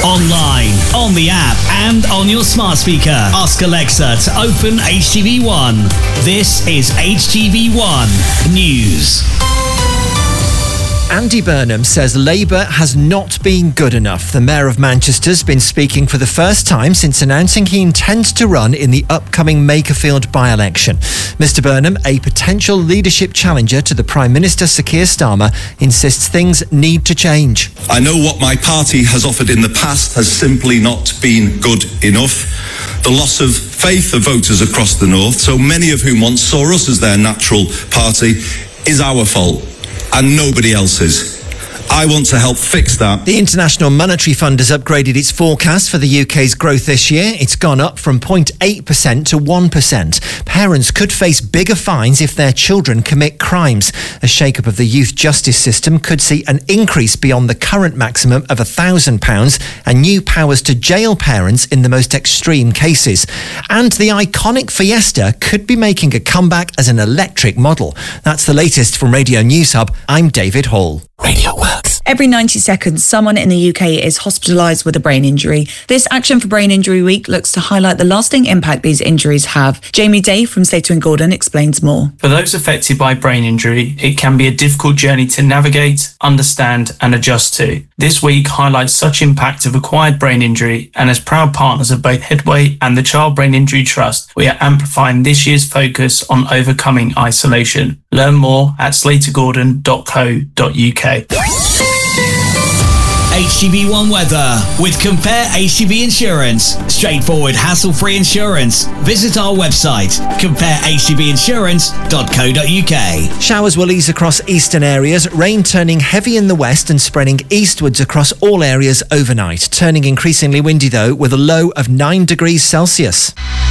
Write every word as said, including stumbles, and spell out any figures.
Online, on the app, and on your smart speaker. Ask Alexa to open H T V one. This is H T V one News. Andy Burnham says Labour has not been good enough. The Mayor of Manchester's been speaking for the first time since announcing he intends to run in the upcoming Makerfield by-election. Mister Burnham, a potential leadership challenger to the Prime Minister Sir Keir Starmer, insists things need to change. I know what my party has offered in the past has simply not been good enough. The loss of faith of voters across the north, so many of whom once saw us as their natural party, is our fault. And nobody else's. I want to help fix that. The International Monetary Fund has upgraded its forecast for the U K's growth this year. It's gone up from zero point eight percent to one percent. Parents could face bigger fines if their children commit crimes. A shake-up of the youth justice system could see an increase beyond the current maximum of one thousand pounds and new powers to jail parents in the most extreme cases. And the iconic Fiesta could be making a comeback as an electric model. That's the latest from Radio News Hub. I'm David Hall. Radio Works. Every ninety seconds, someone in the U K is hospitalised with a brain injury. This Action for Brain Injury Week looks to highlight the lasting impact these injuries have. Jamie Day from Slater and Gordon explains more. For those affected by brain injury, it can be a difficult journey to navigate, understand and adjust to. This week highlights such impact of acquired brain injury, and as proud partners of both Headway and the Child Brain Injury Trust, we are amplifying this year's focus on overcoming isolation. Learn more at slater gordon dot co dot uk. H T V one weather with Compare H T V Insurance. Straightforward, hassle-free insurance. Visit our website, compare h t v insurance dot co dot uk. Showers will ease across eastern areas, rain turning heavy in the west and spreading eastwards across all areas overnight. Turning increasingly windy though, with a low of nine degrees Celsius.